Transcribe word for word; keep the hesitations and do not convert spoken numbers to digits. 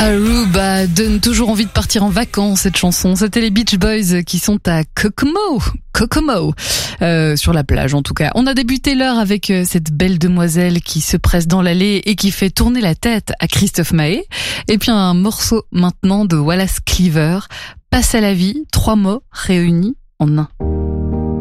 Aruba donne toujours envie de partir en vacances, cette chanson. C'était les Beach Boys qui sont à Kokomo, Kokomo, euh, sur la plage en tout cas. On a débuté l'heure avec cette belle demoiselle qui se presse dans l'allée et qui fait tourner la tête à Christophe Maé. Et puis un morceau maintenant de Wallace Cleaver, Passe à la vie, trois mots réunis en un.